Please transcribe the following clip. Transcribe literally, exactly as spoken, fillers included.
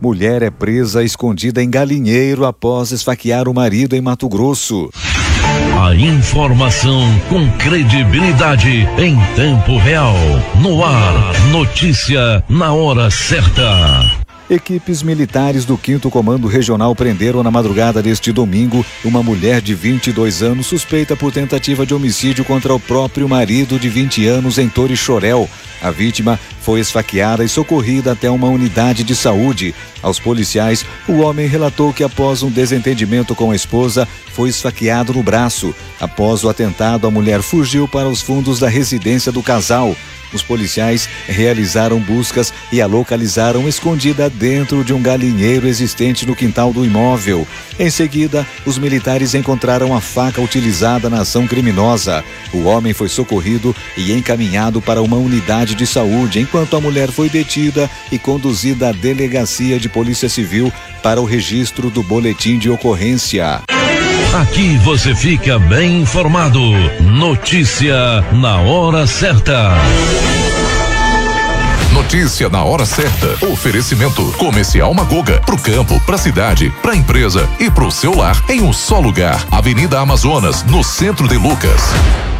Mulher é presa escondida em galinheiro após esfaquear o marido em Mato Grosso. A informação com credibilidade em tempo real. No ar, notícia na hora certa. Equipes militares do quinto Comando Regional prenderam na madrugada deste domingo uma mulher de vinte e dois anos suspeita por tentativa de homicídio contra o próprio marido de vinte anos em Torixoréu. A vítima foi esfaqueada e socorrida até uma unidade de saúde. Aos policiais, o homem relatou que após um desentendimento com a esposa, foi esfaqueado no braço. Após o atentado, a mulher fugiu para os fundos da residência do casal. Os policiais realizaram buscas e a localizaram escondida dentro de um galinheiro existente no quintal do imóvel. Em seguida, os militares encontraram a faca utilizada na ação criminosa. O homem foi socorrido e encaminhado para uma unidade de saúde, enquanto a mulher foi detida e conduzida à delegacia de Polícia Civil para o registro do boletim de ocorrência. Aqui você fica bem informado. Notícia na hora certa. Notícia na hora certa. Oferecimento Comercial Magoga. Pro campo, pra cidade, pra empresa e pro seu lar em um só lugar. Avenida Amazonas, no centro de Lucas.